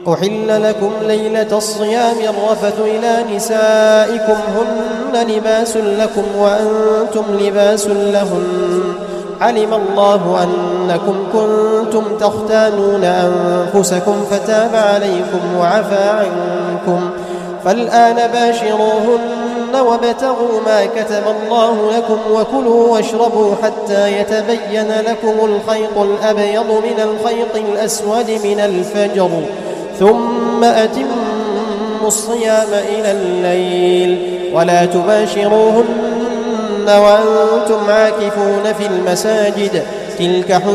أحل لكم ليلة الصيام الرفث إلى نسائكم هن لباس لكم وأنتم لباس لهن علم الله أنكم كنتم تختانون أنفسكم فتاب عليكم وعفى عنكم فالآن باشروهن وابتغوا ما كتب الله لكم وكلوا واشربوا حتى يتبين لكم الخيط الأبيض من الخيط الأسود من الفجر ثم أتموا الصيام إلى الليل ولا تباشروهن وأنتم عاكفون في المساجد تلك